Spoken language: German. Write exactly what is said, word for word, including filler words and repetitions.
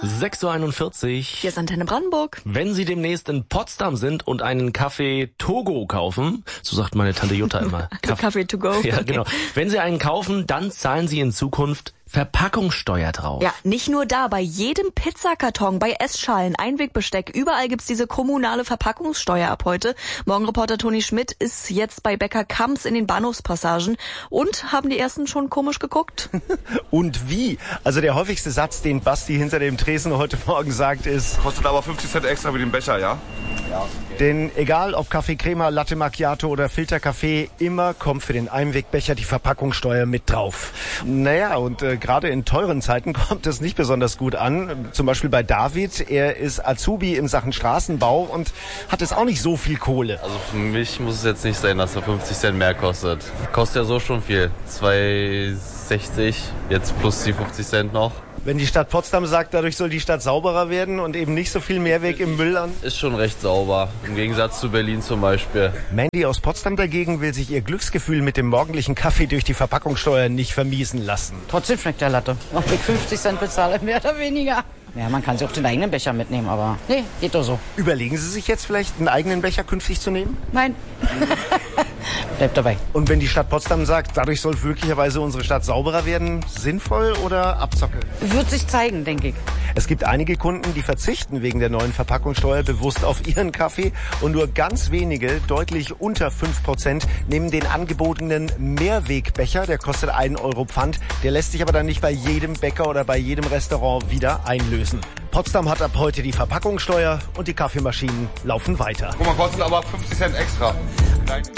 sechs Uhr einundvierzig. Hier ist Antenne Brandenburg. Wenn Sie demnächst in Potsdam sind und einen Kaffee Togo kaufen, so sagt meine Tante Jutta immer. Kaffee, Kaffee to go. Ja, genau. Wenn Sie einen kaufen, dann zahlen Sie in Zukunft Verpackungssteuer drauf. Ja, nicht nur da, bei jedem Pizzakarton, bei Essschalen, Einwegbesteck, überall gibt's diese kommunale Verpackungssteuer ab heute. Morgenreporter Toni Schmidt ist jetzt bei Bäcker Kamms in den Bahnhofspassagen. Und haben die ersten schon komisch geguckt? Und wie? Also der häufigste Satz, den Basti hinter dem Tresen heute Morgen sagt, ist: Kostet aber fünfzig Cent extra für den Becher, ja? Ja. Denn egal ob Kaffee Crema, Latte Macchiato oder Filterkaffee, immer kommt für den Einwegbecher die Verpackungssteuer mit drauf. Naja, und äh, gerade in teuren Zeiten kommt es nicht besonders gut an. Zum Beispiel bei David. Er ist Azubi in Sachen Straßenbau und hat jetzt auch nicht so viel Kohle. Also für mich muss es jetzt nicht sein, dass er fünfzig Cent mehr kostet. Kostet ja so schon viel. zwei sechzig, jetzt plus die fünfzig Cent noch. Wenn die Stadt Potsdam sagt, dadurch soll die Stadt sauberer werden und eben nicht so viel Mehrweg im Müll an. Ist schon recht sauber, im Gegensatz zu Berlin zum Beispiel. Mandy aus Potsdam dagegen will sich ihr Glücksgefühl mit dem morgendlichen Kaffee durch die Verpackungssteuer nicht vermiesen lassen. Trotzdem schmeckt der Latte. Ob ich fünfzig Cent bezahle, mehr oder weniger. Ja, man kann sich auch den eigenen Becher mitnehmen, aber nee, geht doch so. Überlegen Sie sich jetzt vielleicht, einen eigenen Becher künftig zu nehmen? Nein. Bleibt dabei. Und wenn die Stadt Potsdam sagt, dadurch soll möglicherweise unsere Stadt sauberer werden, sinnvoll oder Abzocke? Wird sich zeigen, denke ich. Es gibt einige Kunden, die verzichten wegen der neuen Verpackungssteuer bewusst auf ihren Kaffee und nur ganz wenige, deutlich unter fünf Prozent, nehmen den angebotenen Mehrwegbecher, der kostet einen Euro Pfand, der lässt sich aber dann nicht bei jedem Bäcker oder bei jedem Restaurant wieder einlösen. Potsdam hat ab heute die Verpackungssteuer und die Kaffeemaschinen laufen weiter. Guck mal, kostet aber fünfzig Cent extra.